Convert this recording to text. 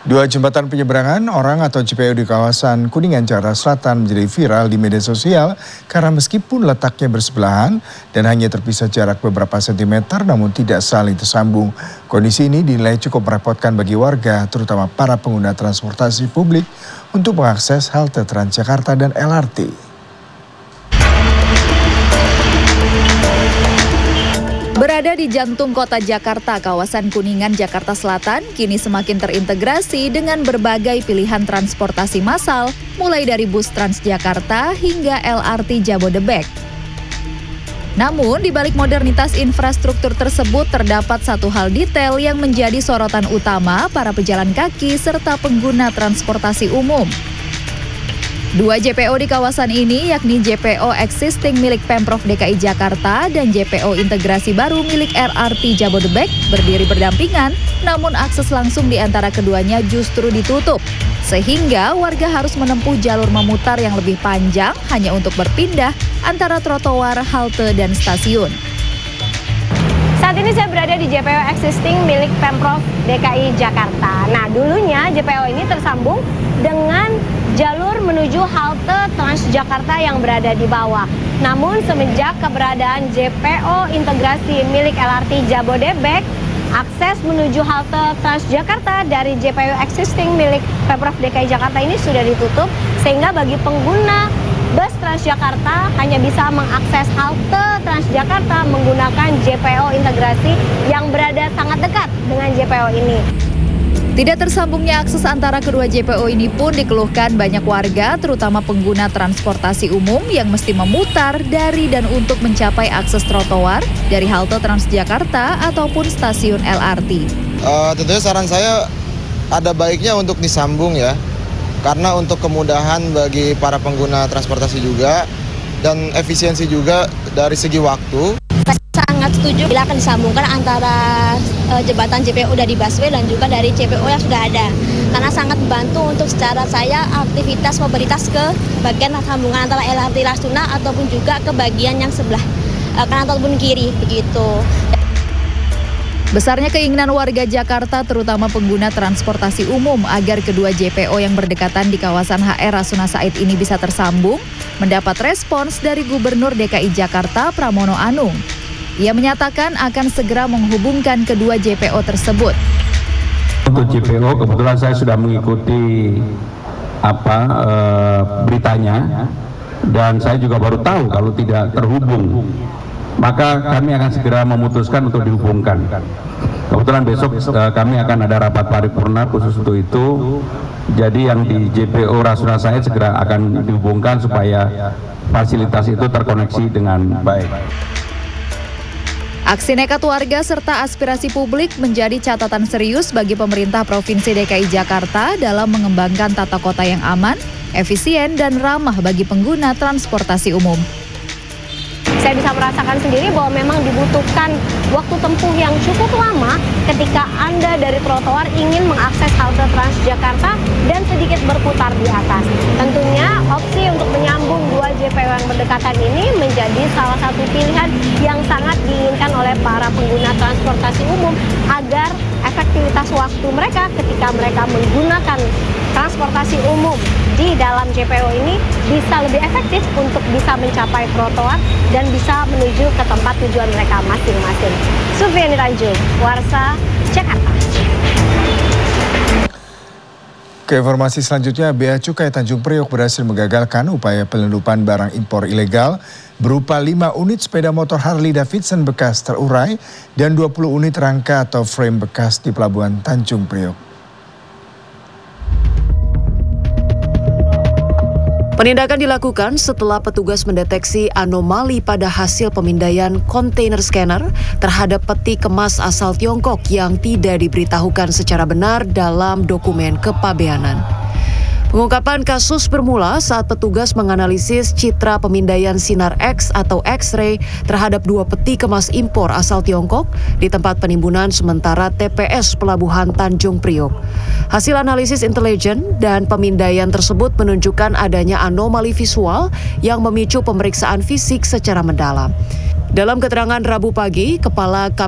Dua jembatan penyeberangan orang atau JPO di kawasan Kuningan, Jakarta Selatan menjadi viral di media sosial karena meskipun letaknya bersebelahan dan hanya terpisah jarak beberapa sentimeter namun tidak saling tersambung. Kondisi ini dinilai cukup merepotkan bagi warga, terutama para pengguna transportasi publik untuk mengakses halte Transjakarta dan LRT. Berada di jantung kota Jakarta, kawasan Kuningan, Jakarta Selatan kini semakin terintegrasi dengan berbagai pilihan transportasi massal, mulai dari bus Transjakarta hingga LRT Jabodebek. Namun, di balik modernitas infrastruktur tersebut terdapat satu hal detail yang menjadi sorotan utama para pejalan kaki serta pengguna transportasi umum. Dua JPO di kawasan ini yakni JPO existing milik Pemprov DKI Jakarta dan JPO integrasi baru milik LRT Jabodebek berdiri berdampingan, namun akses langsung di antara keduanya justru ditutup. Sehingga warga harus menempuh jalur memutar yang lebih panjang hanya untuk berpindah antara trotoar, halte, dan stasiun. Saat ini saya berada di JPO existing milik Pemprov DKI Jakarta. Nah, dulunya JPO ini tersambung dengan jalur menuju halte Transjakarta yang berada di bawah. Namun semenjak keberadaan JPO integrasi milik LRT Jabodebek, akses menuju halte Transjakarta dari JPO existing milik Pemprov DKI Jakarta ini sudah ditutup, sehingga bagi pengguna bus Transjakarta hanya bisa mengakses halte Transjakarta menggunakan JPO integrasi yang berada sangat dekat dengan JPO ini. Tidak tersambungnya akses antara kedua JPO ini pun dikeluhkan banyak warga, terutama pengguna transportasi umum yang mesti memutar dari dan untuk mencapai akses trotoar dari halte Transjakarta ataupun stasiun LRT. Tentunya saran saya ada baiknya untuk disambung ya, karena untuk kemudahan bagi para pengguna transportasi juga dan efisiensi juga dari segi waktu. Sangat setuju bila akan disambungkan antara jembatan JPO dari busway dan juga dari JPO yang sudah ada, karena sangat membantu untuk secara saya aktivitas mobilitas ke bagian sambungan antara LRT Rasuna ataupun juga ke bagian yang sebelah kanan ataupun kiri begitu. Besarnya keinginan warga Jakarta terutama pengguna transportasi umum agar kedua JPO yang berdekatan di kawasan HR Rasuna Said ini bisa tersambung mendapat respons dari Gubernur DKI Jakarta Pramono Anung. Ia menyatakan akan segera menghubungkan kedua JPO tersebut. Untuk JPO kebetulan saya sudah mengikuti beritanya dan saya juga baru tahu kalau tidak terhubung. Maka kami akan segera memutuskan untuk dihubungkan. Kebetulan besok kami akan ada rapat paripurna khusus untuk itu. Jadi yang di JPO Rasuna Said segera akan dihubungkan supaya fasilitas itu terkoneksi dengan baik. Aksi nekat warga serta aspirasi publik menjadi catatan serius bagi pemerintah Provinsi DKI Jakarta dalam mengembangkan tata kota yang aman, efisien, dan ramah bagi pengguna transportasi umum. Saya bisa merasakan sendiri bahwa memang dibutuhkan waktu tempuh yang cukup lama ketika Anda dari trotoar ingin mengakses halte Transjakarta dan sedikit berputar di atas. Tentunya opsi untuk menyambung dua JPO yang berdekatan ini menjadi salah satu pilihan yang sangat diinginkan oleh para pengguna transportasi umum agar efektivitas waktu mereka ketika mereka menggunakan transportasi umum di dalam JPO ini bisa lebih efektif untuk bisa mencapai trotoar dan bisa menuju ke tempat tujuan mereka masing-masing. Sufiani Tanjung, Warsa, Jakarta. Ke informasi selanjutnya, Bea Cukai Tanjung Priok berhasil menggagalkan upaya penyelundupan barang impor ilegal berupa 5 unit sepeda motor Harley Davidson bekas terurai dan 20 unit rangka atau frame bekas di Pelabuhan Tanjung Priok. Penindakan dilakukan setelah petugas mendeteksi anomali pada hasil pemindaian kontainer scanner terhadap peti kemas asal Tiongkok yang tidak diberitahukan secara benar dalam dokumen kepabeanan. Pengungkapan kasus bermula saat petugas menganalisis citra pemindaian sinar X atau X-ray terhadap 2 peti kemas impor asal Tiongkok di tempat penimbunan sementara TPS Pelabuhan Tanjung Priok. Hasil analisis intelijen dan pemindaian tersebut menunjukkan adanya anomali visual yang memicu pemeriksaan fisik secara mendalam. Dalam keterangan Rabu pagi, Kepala